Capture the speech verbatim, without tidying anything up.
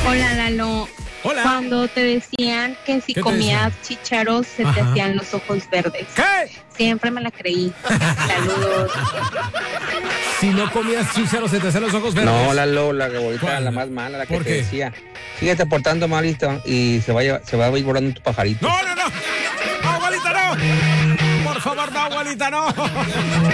Hola, Lalo. Hola. Cuando te decían que si comías chícharos se Ajá. te hacían los ojos verdes. ¿Qué? Siempre me la creí. Saludos. Si no comías chícharos se te hacían los ojos verdes. No, la Lola, que ahorita ¿Cuál? la más mala, la que ¿Por te qué? decía. Síguete portando mal y, te- y se, vaya, se va a ir volando tu pajarito. No, no, no. No, abuelita, no. Por favor, no, abuelita, no.